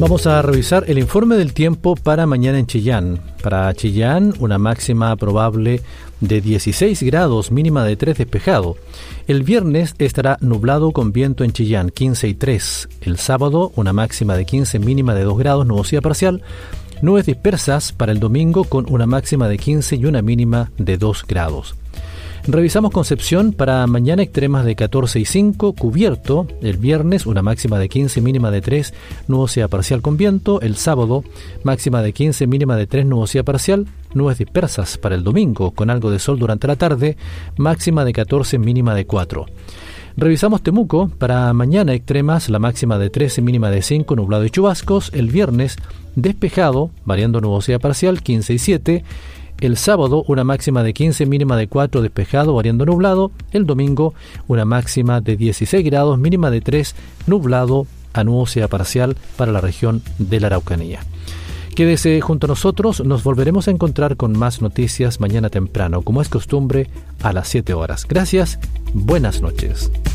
Vamos a revisar el informe del tiempo para mañana en Chillán. Para Chillán, una máxima probable de 16 grados, mínima de 3 despejado. El viernes estará nublado con viento en Chillán, 15 y 3. El sábado, una máxima de 15, mínima de 2 grados, nubosidad parcial. Nubes dispersas para el domingo con una máxima de 15 y una mínima de 2 grados. Revisamos Concepción para mañana, extremas de 14 y 5, cubierto. El viernes una máxima de 15, mínima de 3, nubosidad parcial con viento. El sábado máxima de 15, mínima de 3, nubosidad parcial. Nubes dispersas para el domingo con algo de sol durante la tarde, máxima de 14, mínima de 4. Revisamos Temuco para mañana, extremas, la máxima de 13, mínima de 5, nublado y chubascos. El viernes despejado, variando nubosidad parcial, 15 y 7. El sábado, una máxima de 15, mínima de 4, despejado, variando nublado. El domingo, una máxima de 16 grados, mínima de 3, nublado a nubosidad parcial para la región de la Araucanía. Quédese junto a nosotros, nos volveremos a encontrar con más noticias mañana temprano, como es costumbre, a las 7 horas. Gracias, buenas noches.